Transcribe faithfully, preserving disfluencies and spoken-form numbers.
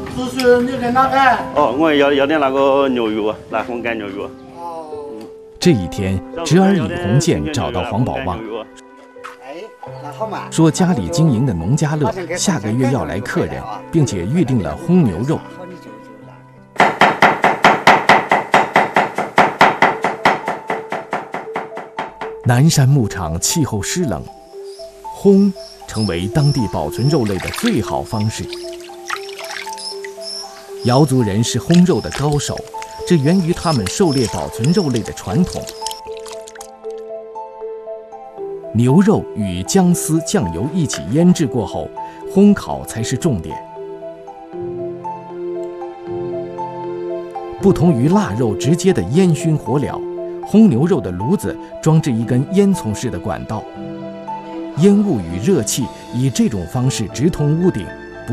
只是你跟哪个？ 哦，我要要点那个牛肉啊，来红干牛肉。 哦。 这一天，侄儿李红建找到黄宝旺， 哎，那好嘛。 说家里经营的农家乐下个月要来客人，并且预定了烘牛肉。南山牧场气候湿冷，烘成为当地保存肉类的最好方式。瑶族人是烘肉的高手，这源于他们狩猎保存肉类的传统。牛肉与姜丝、酱油一起腌制过后，烘烤才是重点。不同于腊肉直接的烟熏火燎，烘牛肉的炉子装置一根烟囱式的管道，烟雾与热气以这种方式直通屋顶，